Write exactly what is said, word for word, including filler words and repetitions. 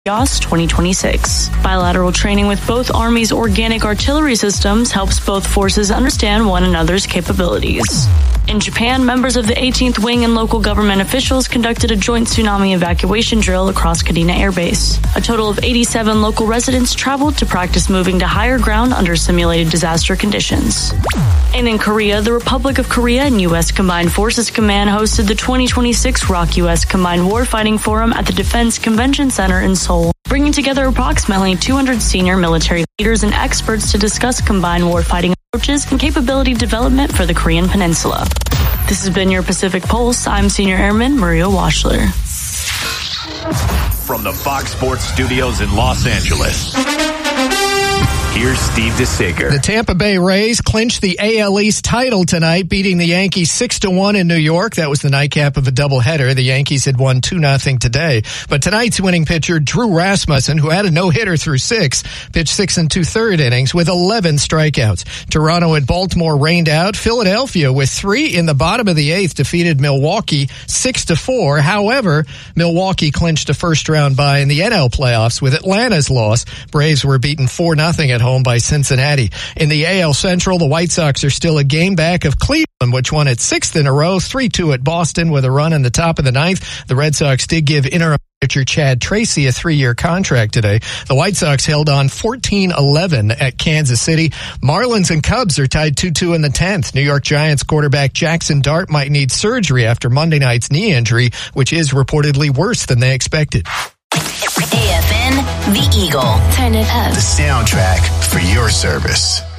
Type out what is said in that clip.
twenty twenty-six. Bilateral training with both armies' organic artillery systems helps both forces understand one another's capabilities. In Japan, members of the eighteenth Wing and local government officials conducted a joint tsunami evacuation drill across Kadena Air Base. A total of eighty-seven local residents traveled to practice moving to higher ground under simulated disaster conditions. And in Korea, the Republic of Korea and U S Combined Forces Command hosted the twenty twenty-six R O C U S Combined Warfighting Forum at the Defense Convention Center in Seoul, bringing together approximately two hundred senior military leaders and experts to discuss combined warfighting approaches and capability development for the Korean Peninsula. This has been your Pacific Pulse. I'm Senior Airman Maria Washler. From the Fox Sports Studios in Los Angeles, here's Steve DeSager. The Tampa Bay Rays clinched the A L East title tonight, beating the Yankees six to one in New York. That was the nightcap of a doubleheader. The Yankees had won two nothing today. But tonight's winning pitcher, Drew Rasmussen, who had a no-hitter through six, pitched six and two-third innings with eleven strikeouts. Toronto and Baltimore rained out. Philadelphia, with three in the bottom of the eighth, defeated Milwaukee six to four. However, Milwaukee clinched a first-round bye in the N L playoffs with Atlanta's loss. Braves were beaten four nothing at home by Cincinnati. In the A L Central, the White Sox are still a game back of Cleveland, which won its sixth in a row, three two at Boston with a run in the top of the ninth. The Red Sox did give interim pitcher Chad Tracy a three-year contract today. The White Sox held on fourteen eleven at Kansas City. Marlins and Cubs are tied two two in the tenth. New York Giants quarterback Jackson Dart might need surgery after Monday night's knee injury, which is reportedly worse than they expected. A F N, The Eagle. Turn it up. The soundtrack for your service.